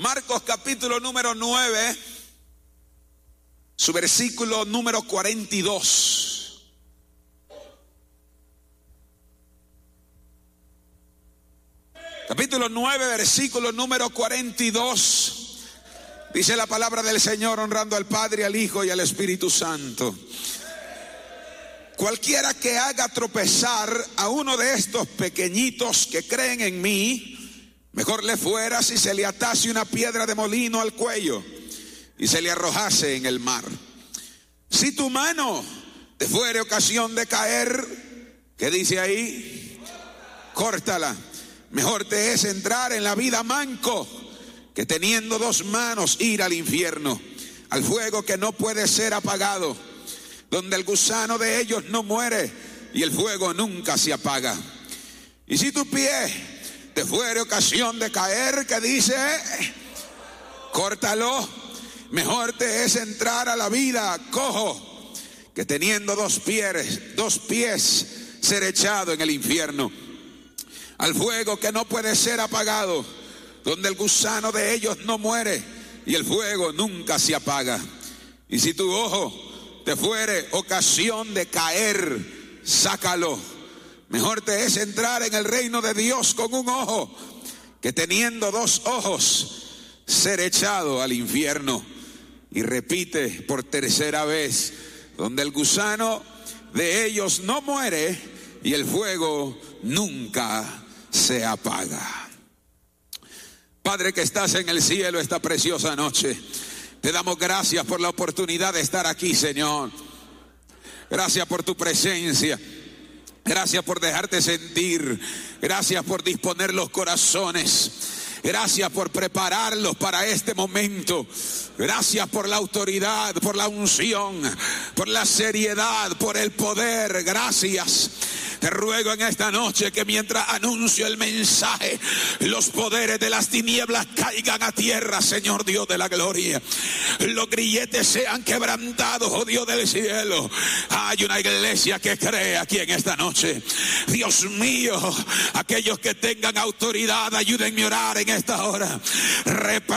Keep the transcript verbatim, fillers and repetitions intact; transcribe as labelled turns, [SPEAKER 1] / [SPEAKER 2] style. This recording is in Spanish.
[SPEAKER 1] Marcos capítulo número nueve, su versículo número cuarenta y dos. Capítulo nueve, versículo número cuarenta y dos. Dice la palabra del Señor, honrando al Padre, al Hijo y al Espíritu Santo. Cualquiera que haga tropezar a uno de estos pequeñitos que creen en mí, mejor le fuera si se le atase una piedra de molino al cuello y se le arrojase en el mar. Si tu mano te fuere ocasión de caer, ¿qué dice ahí? Córtala. Mejor te es entrar en la vida manco que teniendo dos manos ir al infierno, al fuego que no puede ser apagado, donde el gusano de ellos no muere y el fuego nunca se apaga. Y si tu pie te fuere ocasión de caer, ¿qué dice? Córtalo. Mejor te es entrar a la vida cojo que teniendo dos pies, dos pies ser echado en el infierno, al fuego que no puede ser apagado, donde el gusano de ellos no muere y el fuego nunca se apaga. Y si tu ojo te fuere ocasión de caer, sácalo. Mejor te es entrar en el reino de Dios con un ojo que teniendo dos ojos ser echado al infierno. Y repite por tercera vez, donde el gusano de ellos no muere y el fuego nunca se apaga. Padre que estás en el cielo, esta preciosa noche, te damos gracias por la oportunidad de estar aquí, Señor. Gracias por tu presencia. Gracias por dejarte sentir. Gracias por disponer los corazones. Gracias por prepararlos para este momento. Gracias por la autoridad, por la unción, por la seriedad, por el poder. Gracias. Te ruego en esta noche que mientras anuncio el mensaje, los poderes de las tinieblas caigan a tierra, Señor Dios de la gloria. Los grilletes sean quebrantados, oh Dios del cielo. Hay una iglesia que cree aquí en esta noche. Dios mío, aquellos que tengan autoridad, ayúdenme a orar en esta hora.